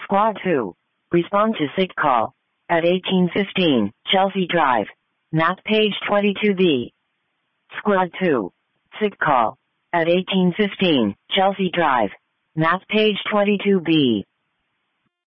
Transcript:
Squad 2. Respond to SIG call. At 1815, Chelsea Drive. Map page 22B. Squad 2. SIG call. At 1815, Chelsea Drive. Map page 22B.